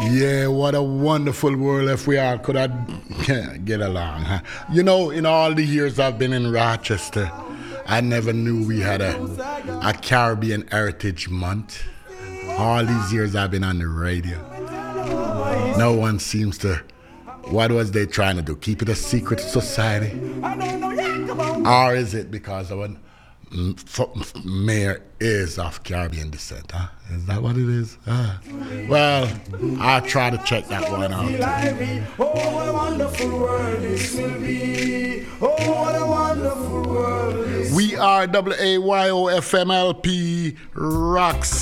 Yeah, what a wonderful world if we all could have get along. Huh? You know, in all the years I've been in Rochester, I never knew we had a Caribbean Heritage Month. All these years I've been on the radio. No one seems to... What was they trying to do? Keep it a secret society? Or is it because our mayor is of Caribbean descent, huh? Is that what it is? Well, I'll try to check that one out. Oh, what a wonderful world this will be. Oh, what a wonderful world this will be. We are WAYOFMLP Rocks.